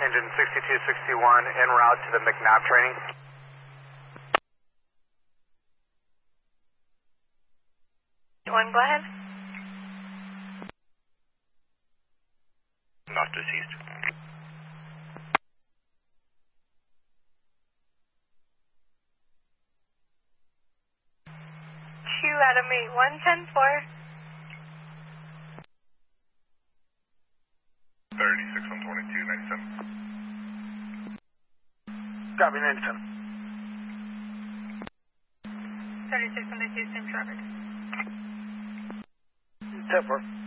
Engine 6261 en route to the McNabb training. One, go ahead. Not deceased. 2 out of 8, 110-4. 36 on 22, 97. Copy, 97. 36 on the Houston traffic. 10-4.